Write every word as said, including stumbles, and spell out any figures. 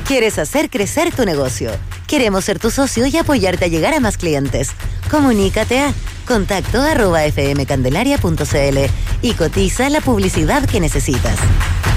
¿Quieres hacer crecer tu negocio? Queremos ser tu socio y apoyarte a llegar a más clientes. Comunícate a contacto arroba fmcandelaria punto cl y cotiza la publicidad que necesitas.